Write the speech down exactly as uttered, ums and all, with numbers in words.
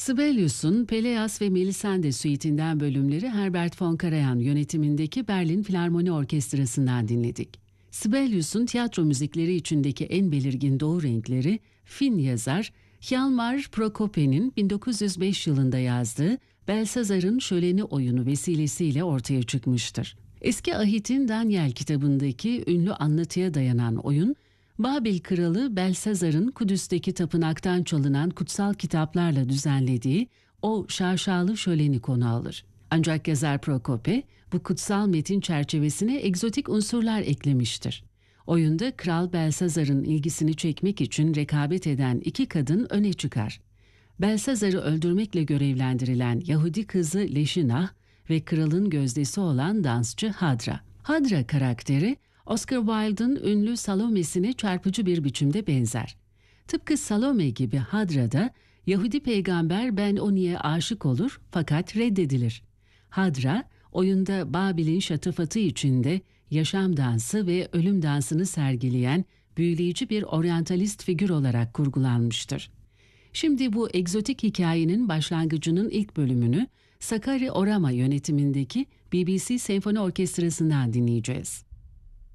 Sibelius'un Peleas ve Melisande suitinden bölümleri Herbert von Karajan yönetimindeki Berlin Filarmoni Orkestrası'ndan dinledik. Sibelius'un tiyatro müzikleri içindeki en belirgin doğu renkleri, Fin yazar Hjalmar Prokope'nin bin dokuz yüz beş yılında yazdığı Belsazar'ın Şöleni oyunu vesilesiyle ortaya çıkmıştır. Eski Ahit'in Daniel kitabındaki ünlü anlatıya dayanan oyun, Babil kralı Belsazar'ın Kudüs'teki tapınaktan çalınan kutsal kitaplarla düzenlediği o şaşalı şöleni konu alır. Ancak yazar Prokope bu kutsal metin çerçevesine egzotik unsurlar eklemiştir. Oyunda Kral Belsazar'ın ilgisini çekmek için rekabet eden iki kadın öne çıkar. Belsazar'ı öldürmekle görevlendirilen Yahudi kızı Leşinah ve kralın gözdesi olan dansçı Hadra. Hadra karakteri Oscar Wilde'ın ünlü Salome'sine çarpıcı bir biçimde benzer. Tıpkı Salome gibi Hadra da Yahudi peygamber Ben-Oni'ye aşık olur fakat reddedilir. Hadra, oyunda Babil'in şatafatı içinde yaşam dansı ve ölüm dansını sergileyen büyüleyici bir oryantalist figür olarak kurgulanmıştır. Şimdi bu egzotik hikayenin başlangıcının ilk bölümünü Sakari Orama yönetimindeki B B C Senfoni Orkestrası'ndan dinleyeceğiz.